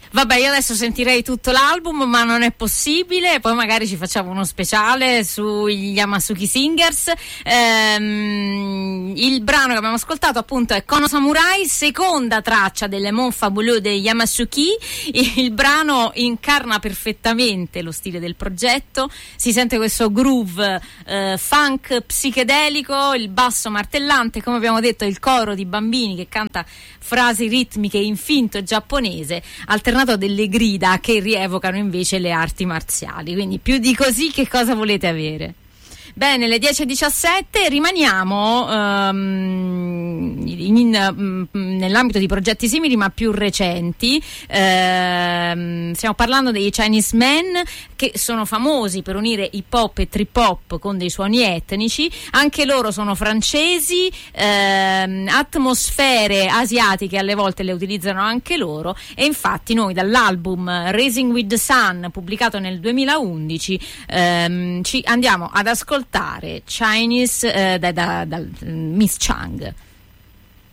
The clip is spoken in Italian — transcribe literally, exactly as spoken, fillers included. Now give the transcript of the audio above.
Vabbè, io adesso sentirei tutto l'album, ma non è possibile. Poi magari ci facciamo uno speciale sugli Yamasuki Singers. Ehm, il brano che abbiamo ascoltato appunto è Kono Samurai, seconda traccia delle Mon Fabuleux dei Yamasuki. Il brano incarna perfettamente lo stile del progetto. Si sente questo groove eh, funk psichedelico, il basso martellante, come abbiamo detto il coro di bambini che canta frasi ritmiche in finto giapponese, alternato a delle grida che rievocano invece le arti marziali. Quindi più di così che cosa volete avere? Bene, le dieci e diciassette, rimaniamo um, in, in, um, nell'ambito di progetti simili ma più recenti. Uh, stiamo parlando dei Chinese Men, che sono famosi per unire hip hop e trip hop con dei suoni etnici. Anche loro sono francesi, uh, atmosfere asiatiche alle volte le utilizzano anche loro, e infatti noi dall'album Raising with the Sun, pubblicato nel duemilaundici, um, ci andiamo ad ascoltare Chinese eh, da, da, da Miss Chang.